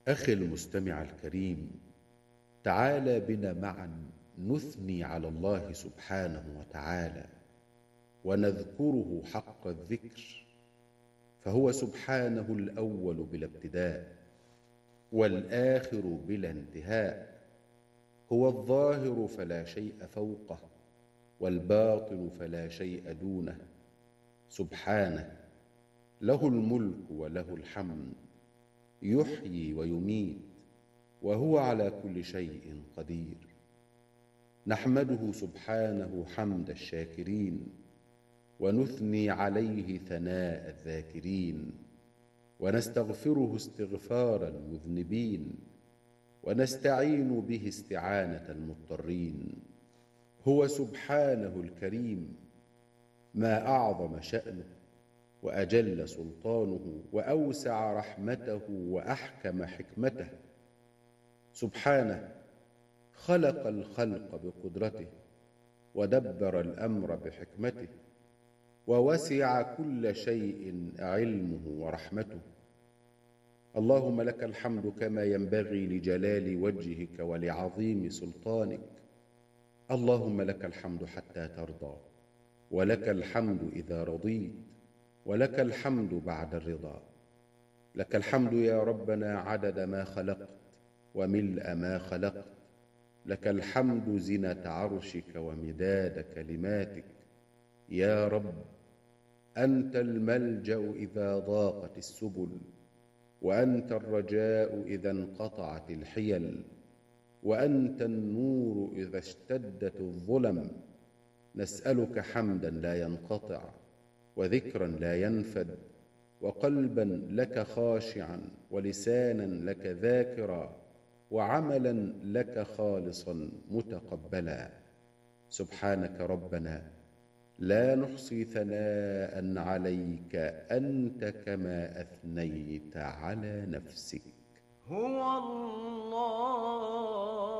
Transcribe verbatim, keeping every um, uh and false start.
أخي المستمع الكريم، تعال بنا معا نثني على الله سبحانه وتعالى ونذكره حق الذكر، فهو سبحانه الأول بلا ابتداء والآخر بلا انتهاء، هو الظاهر فلا شيء فوقه والباطن فلا شيء دونه. سبحانه له الملك وله الحمد، يحيي ويميت وهو على كل شيء قدير. نحمده سبحانه حمد الشاكرين، ونثني عليه ثناء الذاكرين، ونستغفره استغفار المذنبين، ونستعين به استعانة المضطرين. هو سبحانه الكريم، ما أعظم شأنه وأجل سلطانه وأوسع رحمته وأحكم حكمته. سبحانه خلق الخلق بقدرته، ودبر الأمر بحكمته، ووسع كل شيء علمه ورحمته. اللهم لك الحمد كما ينبغي لجلال وجهك ولعظيم سلطانك. اللهم لك الحمد حتى ترضى، ولك الحمد إذا رضيت، ولك الحمد بعد الرضا. لك الحمد يا ربنا عدد ما خلقت وملء ما خلقت، لك الحمد زنة عرشك ومداد كلماتك. يا رب، أنت الملجأ إذا ضاقت السبل، وأنت الرجاء إذا انقطعت الحيل، وأنت النور إذا اشتدت الظلم. نسألك حمدا لا ينقطع، وذكرا لا ينفد، وقلبا لك خاشعا، ولسانا لك ذاكرا، وعملا لك خالصا متقبلا. سبحانك ربنا لا نحصي ثناء عليك أنت كما أثنيت على نفسك. هو الله